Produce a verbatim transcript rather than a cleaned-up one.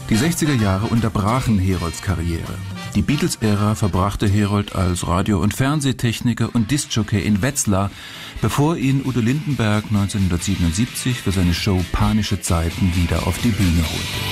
Die sechziger Jahre unterbrachen Herolds Karriere. Die Beatles-Ära verbrachte Herold als Radio- und Fernsehtechniker und Diskjockey in Wetzlar, bevor ihn Udo Lindenberg neunzehnhundertsiebenundsiebzig für seine Show Panische Zeiten wieder auf die Bühne holte.